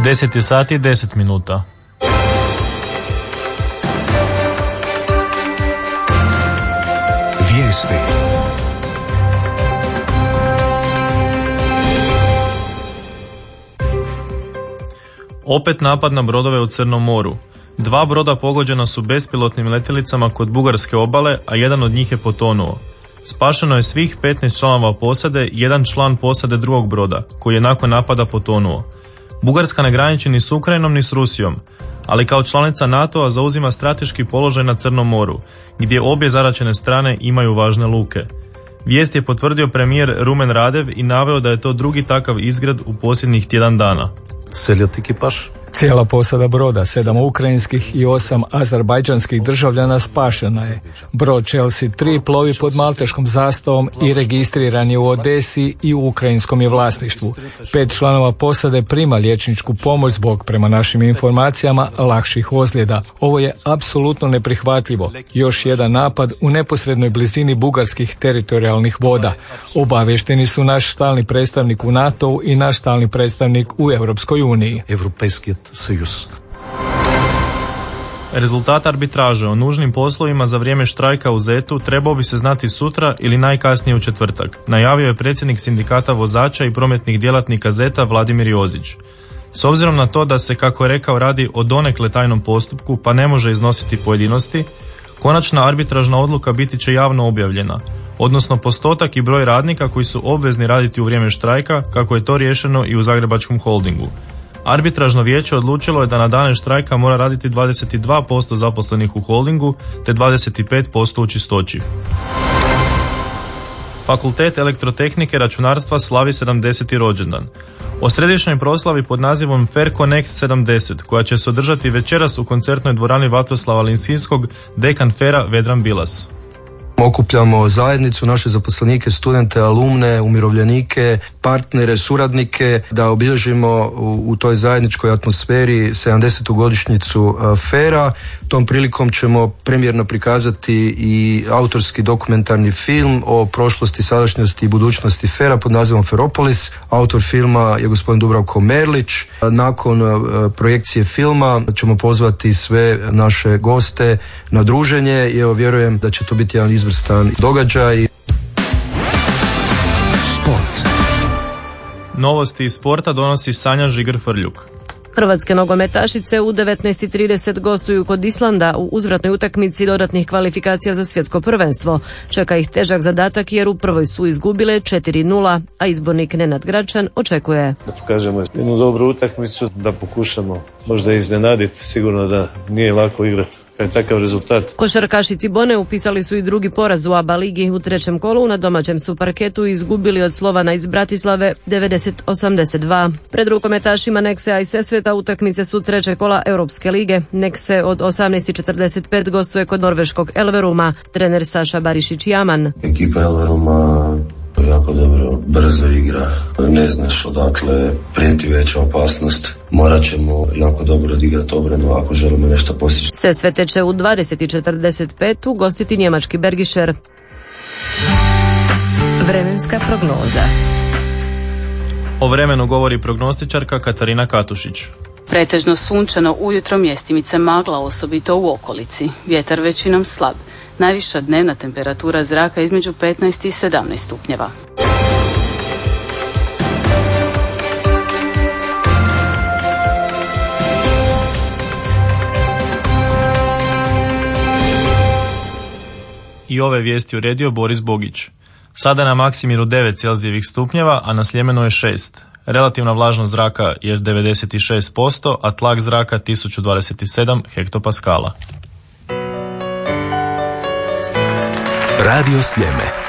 10 sati 10 minuta. Vijesti. Opet napad na brodove u Crnom moru. 2 broda pogođena su bespilotnim letjelicama kod bugarske obale, a jedan od njih je potonuo. Spašeno je svih 15 članova posade, jedan član posade drugog broda, koji je nakon napada potonuo. Bugarska ne graniči ni s Ukrajinom ni s Rusijom, ali kao članica NATO-a zauzima strateški položaj na Crnom moru, gdje obje zaraćene strane imaju važne luke. Vijest je potvrdio premijer Rumen Radev i naveo da je to drugi takav izgred u posljednjih tjedan dana. Целият екипаж. Cijela posada broda, 7 ukrajinskih i 8 azerbajdžanskih državljana spašena je. Brod Chelsea 3 plovi pod malteškom zastavom i registriran je u Odesi i u ukrajinskom je vlasništvu. 5 članova posade prima liječničku pomoć zbog, prema našim informacijama, lakših ozljeda. Ovo je apsolutno neprihvatljivo. Još jedan napad u neposrednoj blizini bugarskih teritorijalnih voda. Obavješteni su naš stalni predstavnik u NATO-u i naš stalni predstavnik u Europskoj uniji. Европейският съюз. Rezultat arbitraže o nužnim poslovima za vrijeme štrajka u ZET-u trebao bi se znati sutra ili najkasnije u četvrtak, najavio je predsjednik sindikata vozača i prometnih djelatnika ZET-a Vladimir Jozić. S obzirom na to da se, kako je rekao, radi o donekle tajnom postupku pa ne može iznositi pojedinosti, konačna arbitražna odluka biti će javno objavljena, odnosno postotak i broj radnika koji su obvezni raditi u vrijeme štrajka, kako je to riješeno i u Zagrebačkom holdingu. Arbitražno vijeće odlučilo je da na dane štrajka mora raditi 22% zaposlenih u holdingu te 25% u čistoći. Fakultet elektrotehnike računarstva slavi 70. rođendan. O središnjoj proslavi pod nazivom Fair Connect 70, koja će se održati večeras u koncertnoj dvorani Vatroslava Linsinskog, dekan Fera Vedran Bilas. Okupljamo zajednicu, naše zaposlenike, studente, alumne, umirovljenike, partnere, suradnike, da obilježimo u toj zajedničkoj atmosferi 70. godišnjicu FER-a. Tom prilikom ćemo premijerno prikazati i autorski dokumentarni film o prošlosti, sadašnjosti i budućnosti FER-a pod nazivom Feropolis. Autor filma je gospodin Dubravko Merlić. Nakon projekcije filma ćemo pozvati sve naše goste na druženje i evo vjerujem da će to biti jedan izvrstan događaj. Sport. Novosti iz sporta donosi Sanja Žiger-Frljuk. Hrvatske nogometašice u 19:30 gostuju kod Islanda u uzvratnoj utakmici dodatnih kvalifikacija za svjetsko prvenstvo. Čeka ih težak zadatak jer u prvoj su izgubile 4:0, a izbornik Nenad Gračan očekuje da pokažemo jednu dobru utakmicu, da pokušamo možda iznenaditi, sigurno da nije lako igrati kad je takav rezultat. Košarkaši Cibone upisali su i drugi poraz u ABA ligi. U trećem kolu na domaćem su parketu izgubili od Slovana iz Bratislave 90-82. Pred rukometašima Nexe i Sesveta utakmice su trećeg kola Europske lige. Nexe od 18:45 gostuje kod norveškog Elveruma. Trener Saša Barišić-Jaman. Ekipa Elveruma jako dobro, brzo igra, ne znaš odakle prijeti veća opasnost. Morat ćemo jako dobro odigrati obranu ako želimo nešto postići. Sesvete će u 20:45 ugostiti njemački Bergischer. Vremenska prognoza. O vremenu govori prognostičarka Katarina Katušić. Pretežno sunčano, ujutro mjestimice magla, osobito u okolici. Vjetar većinom slab. Najviša dnevna temperatura zraka između 15 i 17 stupnjeva. I ove vijesti uredio Boris Bogić. Sada je na Maksimiru 9 Celzijevih stupnjeva, a na Sljemenu je 6. Relativna vlažnost zraka je 96%, a tlak zraka 1027 hektopaskala. Radio Sljeme.